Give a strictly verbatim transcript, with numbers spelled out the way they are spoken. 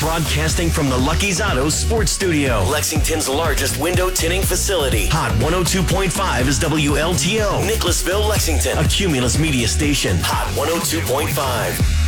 broadcasting from the Lucky's Auto Sports Studio, Lexington's largest window tinting facility. Hot one oh two point five is W L T O, Nicholasville, Lexington, a Cumulus media station. Hot one oh two point five.